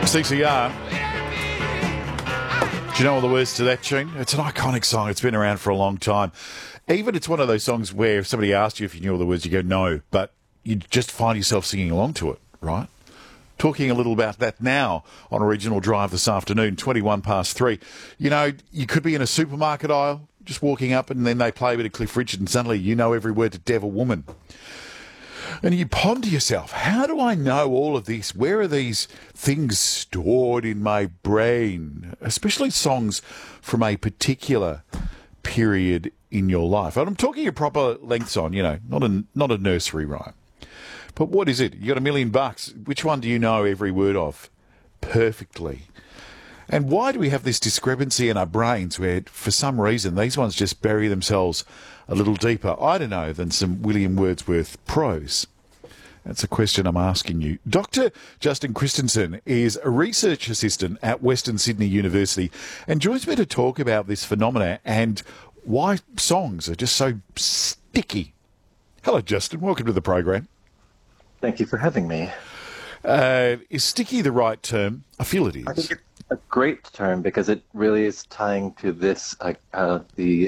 CCR. Do you know all the words to that tune? It's an iconic song. It's been around for a long time. Even it's one of those songs where if somebody asked you if you knew all the words, you go, no, but you just find yourself singing along to it, right? Talking a little about that now on Original Drive this afternoon, 21 past 3. You know, you could be in a supermarket aisle, just walking up, and then they play a bit of Cliff Richard, and suddenly you know every word to Devil Woman. And you ponder yourself, how do I know all of this? Where are these things stored in my brain? Especially songs from a particular period in your life. And I'm talking a proper length song, you know, not a nursery rhyme. But what is it? You got $1 million. Which one do you know every word of perfectly? And why do we have this discrepancy in our brains where, for some reason, these ones just bury themselves a little deeper, I don't know, than some William Wordsworth prose? That's a question I'm asking you. Dr. Justin Christensen is a research assistant at Western Sydney University and joins me to talk about this phenomena and why songs are just so sticky. Hello, Justin. Welcome to the program. Thank you for having me. Is sticky the right term? I feel it is. I think it's a great term because it really is tying to this, to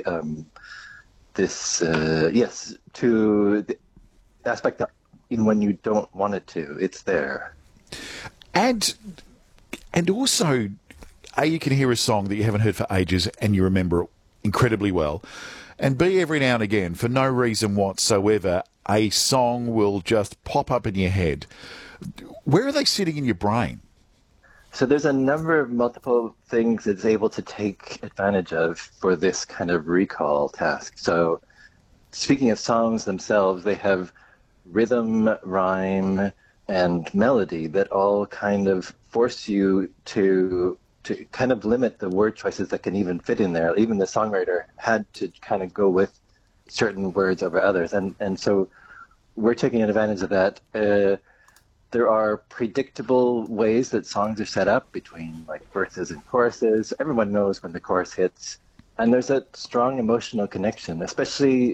the aspect that even when you don't want it to, it's there. And also, you can hear a song that you haven't heard for ages and you remember it incredibly well. And B, every now and again, for no reason whatsoever, a song will just pop up in your head. Where are they sitting in your brain? So there's a number of multiple things it's able to take advantage of for this kind of recall task. So speaking of songs themselves, they have rhythm, rhyme, and melody that all kind of force you to kind of limit the word choices that can even fit in there. Even the songwriter had to kind of go with certain words over others. And so we're taking advantage of that. There are predictable ways that songs are set up between like verses and choruses. Everyone knows when the chorus hits. And there's a strong emotional connection, especially